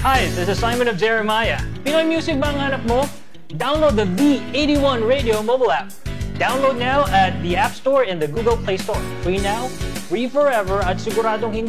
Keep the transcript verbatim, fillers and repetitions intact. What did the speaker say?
Hi, this is Simon of Jeremiah. Pinoy music ba ang hanap mo? Download the V eighty-one Radio mobile app. Download now at the App Store and the Google Play Store. Free now, free forever, at siguradong hindi